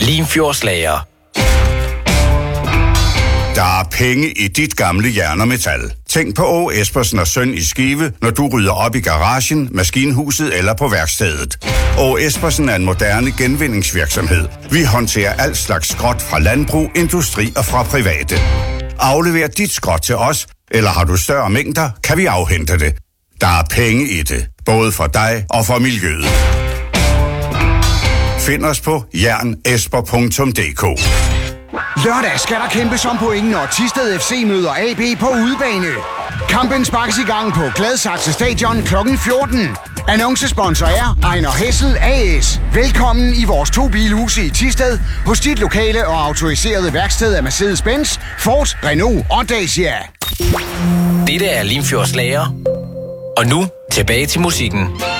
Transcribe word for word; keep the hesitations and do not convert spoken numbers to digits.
Limfjordslager. Der er penge i dit gamle jern og metal. Tænk på Åge Espersen og Søn i Skive, når du rydder op i garagen, maskinhuset eller på værkstedet. Åge Espersen er en moderne genvindingsvirksomhed. Vi håndterer alt slags skrot fra landbrug, industri og fra private. Aflever dit skrot til os, eller har du større mængder, kan vi afhente det. Der er penge i det, både for dig og for miljøet. Find os på jernesper punktum d k. Lørdag skal der kæmpes om pointen, når Thisted F C møder A B på udebane. Kampen sparkes i gang på Gladsaxe Stadion klokken fjorten. Annoncesponsor er Ejner Hessel A S. Velkommen i vores to bilhuse i Thisted, hos dit lokale og autoriserede værksted af Mercedes-Benz, Ford, Renault og Dacia. Dette er Limfjordslager. Og nu tilbage til musikken.